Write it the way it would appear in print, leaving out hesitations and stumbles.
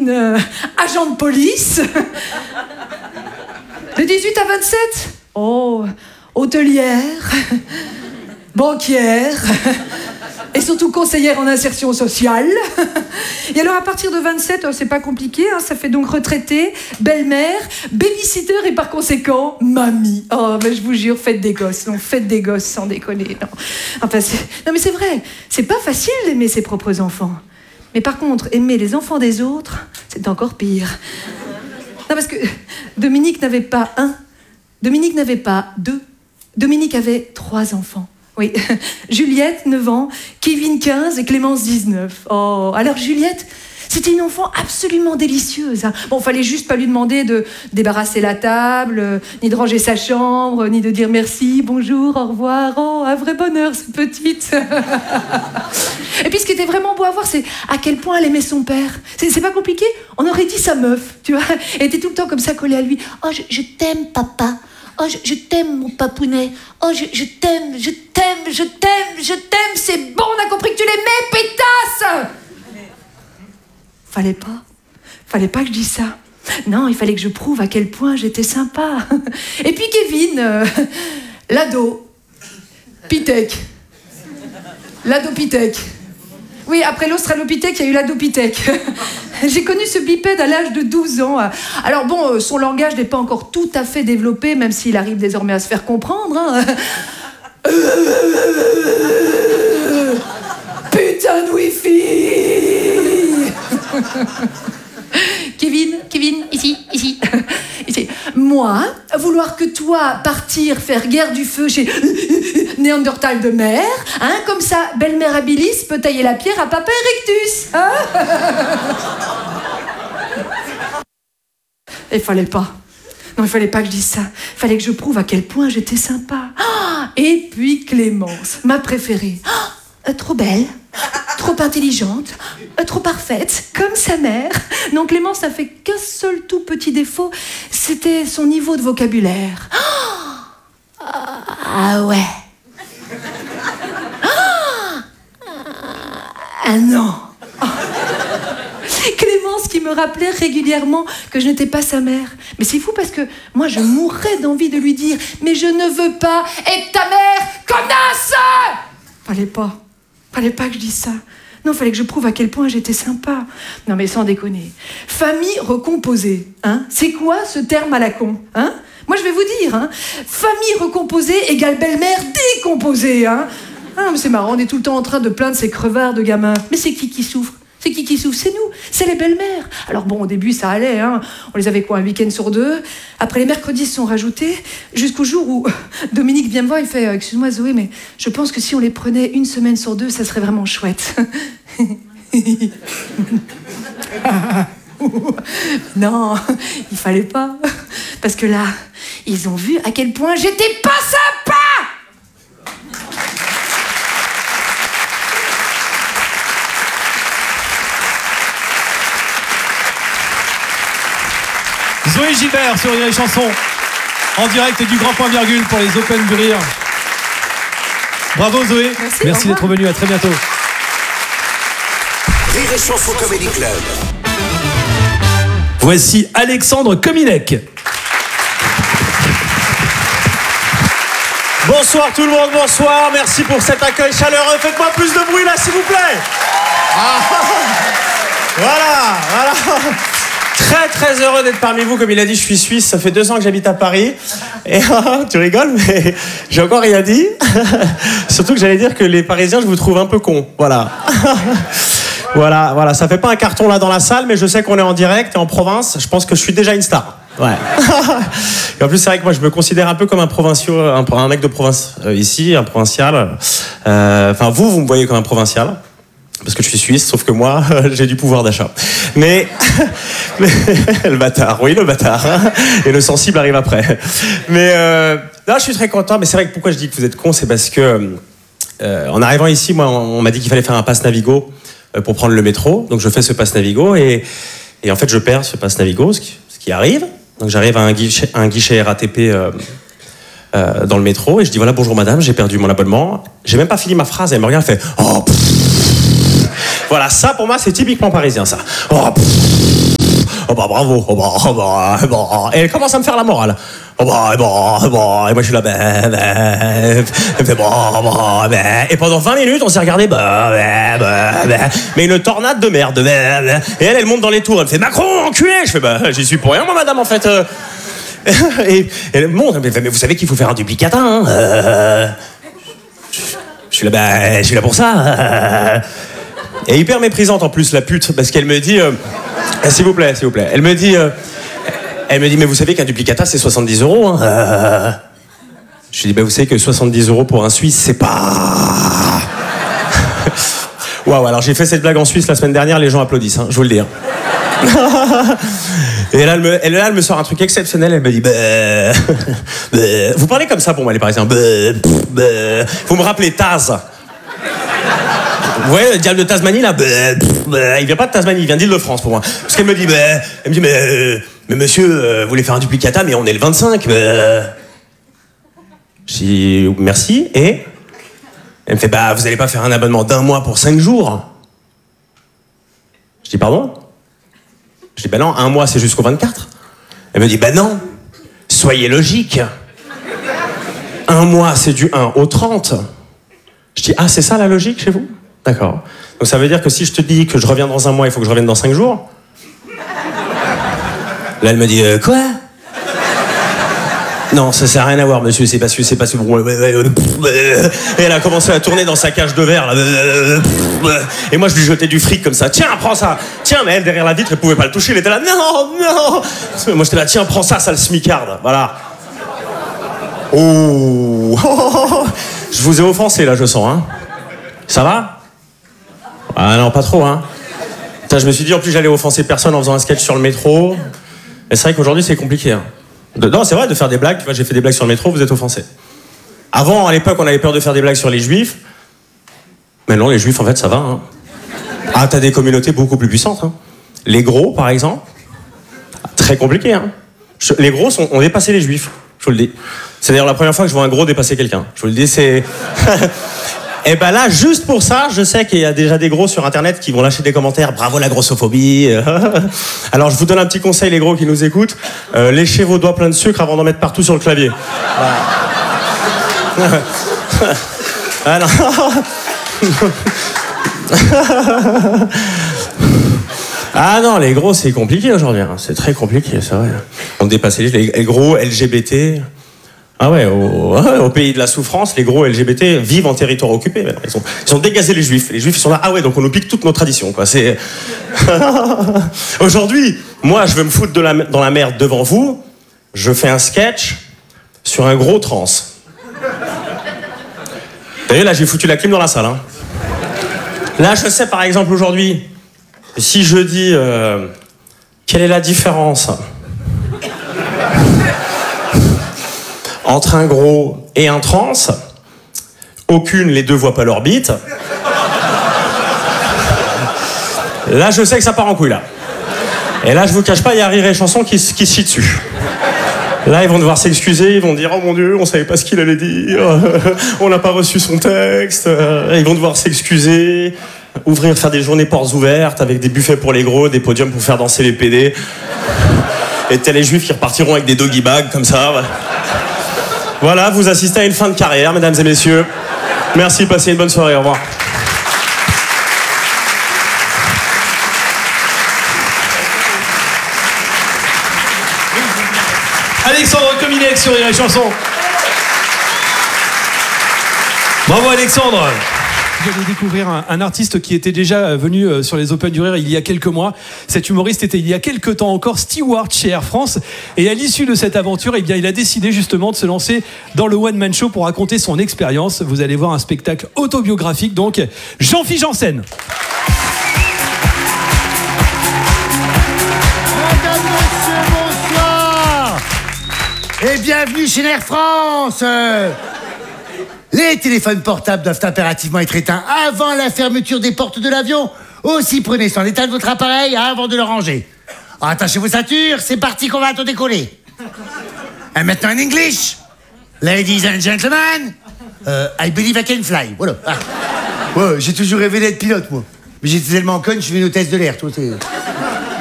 Kevin, agent de police. De 18 à 27, hôtelière, banquière, et surtout conseillère en insertion sociale. Et alors à partir de 27, c'est pas compliqué, hein, ça fait donc retraitée, belle-mère, babysitter et par conséquent, mamie. Oh, mais je vous jure, faites des gosses, non, faites des gosses sans déconner, non. Enfin, non mais c'est vrai, c'est pas facile d'aimer ses propres enfants. Mais par contre, aimer les enfants des autres, c'est encore pire. Non, parce que Dominique n'avait pas un, Dominique n'avait pas deux, Dominique avait 3 enfants. Oui, Juliette, 9 ans, Kevin, 15 et Clémence, 19. Oh, alors Juliette, c'était une enfant absolument délicieuse. Hein. Bon, fallait juste pas lui demander de débarrasser la table, ni de ranger sa chambre, ni de dire merci, bonjour, au revoir. Oh, un vrai bonheur, cette petite. Et puis ce qui était vraiment beau à voir, c'est à quel point elle aimait son père. C'est pas compliqué, on aurait dit sa meuf, tu vois. Elle était tout le temps comme ça collée à lui. Oh, je t'aime, papa. Oh, je t'aime, mon papounet. Oh, je t'aime, je t'aime, je t'aime, je t'aime. C'est bon, on a compris que tu l'aimais, pétasse. Fallait pas que je dise ça. Non, il fallait que je prouve à quel point j'étais sympa. Et puis Kevin, l'ado, Pitec. L'adopithèque. Oui, après l'australopithèque, il y a eu l'adopithèque. J'ai connu ce bipède à l'âge de 12 ans. Alors bon, son langage n'est pas encore tout à fait développé, même s'il arrive désormais à se faire comprendre. Hein. Putain de Wi-Fi. Kevin, ici. Moi, vouloir que toi partir faire guerre du feu chez Néandertal de mer, hein, comme ça, belle-mère Habilis peut tailler la pierre à Papa Erectus. Hein. Il fallait pas. Non, il fallait pas que je dise ça. Il fallait que je prouve à quel point j'étais sympa. Et puis Clémence, ma préférée. Trop belle, trop intelligente, trop parfaite, comme sa mère. Non, Clémence n'a fait qu'un seul tout petit défaut, c'était son niveau de vocabulaire. Ah ouais. Ah non. Clémence qui me rappelait régulièrement que je n'étais pas sa mère. Mais c'est fou parce que moi je mourrais d'envie de lui dire « Mais je ne veux pas être ta mère, connasse !» Fallait pas que je dise ça. Non, fallait que je prouve à quel point j'étais sympa. Non, mais sans déconner. Famille recomposée, hein. C'est quoi ce terme à la con, hein? Moi, je vais vous dire, hein. Famille recomposée égale belle-mère décomposée, hein. Ah, mais c'est marrant, on est tout le temps en train de plaindre ces crevards de gamins. Mais c'est qui souffre? C'est qui souffre? C'est nous, c'est les belles-mères. Alors bon, au début, ça allait, hein. On les avait quoi, un week-end sur 2. Après, les mercredis se sont rajoutés, jusqu'au jour où Dominique vient me voir, il fait « Excuse-moi Zoé, mais je pense que si on les prenait 1 semaine sur 2, ça serait vraiment chouette. » Non, il fallait pas. Parce que là, ils ont vu à quel point j'étais pas sympa. Zoé Gilbert sur les chansons en direct du Grand Point Virgule pour les Open du Rire. Bravo Zoé, merci d'être venue, à très bientôt. Rire et Chanson Comedy Club. Voici Alexandre Kominek. Bonsoir tout le monde, bonsoir, merci pour cet accueil chaleureux. Faites-moi plus de bruit là s'il vous plaît. Voilà. Très heureux d'être parmi vous. Comme il a dit, je suis suisse, ça fait 2 ans que j'habite à Paris. Et tu rigoles, mais j'ai encore rien dit. Surtout que j'allais dire que les Parisiens, je vous trouve un peu cons. Voilà. Voilà, ça fait pas un carton là dans la salle, mais je sais qu'on est en direct et en province, je pense que je suis déjà une star. Ouais. Et en plus, c'est vrai que moi, je me considère un peu comme un provincial, un mec de province ici, un provincial. Enfin, vous me voyez comme un provincial. Parce que je suis suisse, sauf que moi, j'ai du pouvoir d'achat. Mais le bâtard. Et le sensible arrive après. Mais là, je suis très content. Mais c'est vrai que pourquoi je dis que vous êtes cons, c'est parce que en arrivant ici, moi, on m'a dit qu'il fallait faire un pass Navigo pour prendre le métro. Donc je fais ce pass Navigo et en fait, je perds ce pass Navigo, ce qui arrive. Donc j'arrive à un guichet RATP dans le métro et je dis voilà, bonjour madame, j'ai perdu mon abonnement. J'ai même pas fini ma phrase et elle me regarde, elle fait oh. Voilà, ça pour moi c'est typiquement parisien ça. Oh, bah bravo, et elle commence à me faire la morale. Et moi je suis là, elle me fait et pendant 20 minutes on s'est regardé, mais une tornade de merde, et elle monte dans les tours, elle me fait Macron, enculé. Je fais j'y suis pour rien moi madame en fait. Et elle monte, mais vous savez qu'il faut faire un duplicata, hein. Je suis là pour ça. Et hyper méprisante en plus la pute, parce qu'elle me dit s'il vous plaît. Elle me dit mais vous savez qu'un duplicata c'est 70 €, hein. Je lui dis vous savez que 70 € pour un Suisse c'est pas. Waouh, alors j'ai fait cette blague en Suisse la semaine dernière, les gens applaudissent, hein, je vous le dis. Hein. Et là, elle me sort un truc exceptionnel, elle me dit vous parlez comme ça pour moi les Parisiens. Vous me rappelez Taz. Vous voyez le diable de Tasmanie là, il vient pas de Tasmanie, il vient d'Île-de-France pour moi. Parce qu'elle me dit mais monsieur, vous voulez faire un duplicata mais on est le 25. Je dis merci, et elle me fait vous allez pas faire un abonnement d'1 mois pour 5 jours. Je dis pardon. Je dis non, 1 mois c'est jusqu'au 24. Elle me dit non, soyez logique. 1 mois c'est du 1 au 30. Je dis c'est ça la logique chez vous? D'accord. Donc ça veut dire que si je te dis que je reviens dans 1 mois, il faut que je revienne dans 5 jours. Là elle me dit quoi? Non, ça sert à rien à voir, monsieur, c'est pas bon. Et elle a commencé à tourner dans sa cage de verre, là. Et moi, je lui jetais du fric comme ça. Tiens, prends ça. Tiens, mais elle, derrière la vitre, elle pouvait pas le toucher. Elle était là, non. Moi, j'étais là, tiens, prends ça, sale smicarde. Voilà. Oh. Je vous ai offensé, là, je sens, hein. Ça va? Ah non, pas trop, hein. Putain, je me suis dit, en plus, j'allais offenser personne en faisant un sketch sur le métro. Et c'est vrai qu'aujourd'hui, c'est compliqué, hein. Non, c'est vrai de faire des blagues. Tu vois, j'ai fait des blagues sur le métro, vous êtes offensés. Avant, à l'époque, on avait peur de faire des blagues sur les juifs. Mais non, les juifs, en fait, ça va. Hein. T'as des communautés beaucoup plus puissantes. Hein. Les gros, par exemple, très compliqué. Hein. Les gros ont dépassé les juifs, je vous le dis. C'est d'ailleurs la première fois que je vois un gros dépasser quelqu'un. Je vous le dis, c'est... Et là, juste pour ça, je sais qu'il y a déjà des gros sur Internet qui vont lâcher des commentaires. Bravo la grossophobie. Alors, je vous donne un petit conseil, les gros qui nous écoutent. Léchez vos doigts pleins de sucre avant d'en mettre partout sur le clavier. Voilà. Non, les gros, c'est compliqué aujourd'hui. Hein. C'est très compliqué, c'est vrai. On dépasse les gros LGBT... Ah ouais, au pays de la souffrance, les gros LGBT vivent en territoire occupé. Ils ont dégazé les juifs. Les juifs, ils sont là, donc on nous pique toutes nos traditions, quoi. C'est... Aujourd'hui, moi, je veux me foutre dans la merde devant vous. Je fais un sketch sur un gros trans. Vous voyez, là, j'ai foutu la clim dans la salle. Hein. Là, je sais, par exemple, aujourd'hui, si je dis... quelle est la différence entre un gros et un trans? Aucune, les deux voient pas leur bite. Là, je sais que ça part en couille, là. Et là, je vous cache pas, il y a Rire et Chanson qui se chie dessus. Là, ils vont devoir s'excuser, ils vont dire « Oh mon Dieu, on savait pas ce qu'il allait dire, on n'a pas reçu son texte. » Ils vont devoir s'excuser, faire des journées portes ouvertes avec des buffets pour les gros, des podiums pour faire danser les PD. Et t'as les juifs qui repartiront avec des doggy bags, comme ça. Voilà, vous assistez à une fin de carrière, mesdames et messieurs. Merci, passez une bonne soirée, au revoir. Alexandre Kominek sur Rire et Chanson. Bravo Alexandre. Vous allez découvrir un artiste qui était déjà venu sur les Open du Rire il y a quelques mois. Cet humoriste était il y a quelques temps encore steward chez Air France. Et à l'issue de cette aventure, il a décidé justement de se lancer dans le One Man Show pour raconter son expérience. Vous allez voir un spectacle autobiographique, donc Jean-Philippe Janssen. Mesdames, messieurs, bonsoir. Et bienvenue chez Air France. Les téléphones portables doivent impérativement être éteints avant la fermeture des portes de l'avion. Aussi, prenez soin d'éteindre votre appareil avant de le ranger. Attachez vos ceintures, c'est parti qu'on va tout décoller. Et maintenant en English. Ladies and gentlemen, I believe I can fly. Voilà. Ouais, j'ai toujours rêvé d'être pilote, moi. Mais j'étais tellement conne, je suis une hôtesse de l'air, toi.